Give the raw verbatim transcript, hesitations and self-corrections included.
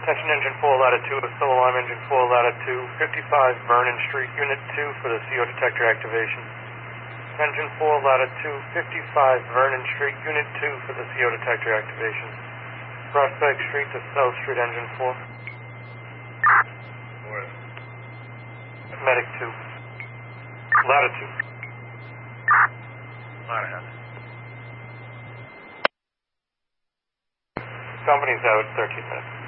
Attention Engine four, Ladder two, Solo Alarm Engine four, Ladder two, fifty-five Vernon Street, Unit two for the C O detector activation. Engine four, Ladder two, fifty-five Vernon Street, Unit two for the C O detector activation. Prospect Street to South Street, Engine four. Where? Medic two. Ladder two. Ladder. Company's out thirteen minutes.